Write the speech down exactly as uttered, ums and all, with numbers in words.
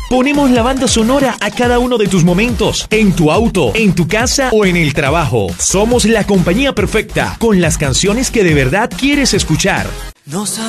Ponemos la banda sonora a cada uno de tus momentos, en tu auto, en tu casa o en el trabajo. Somos la compañía perfecta, con las canciones que de verdad quieres escuchar. No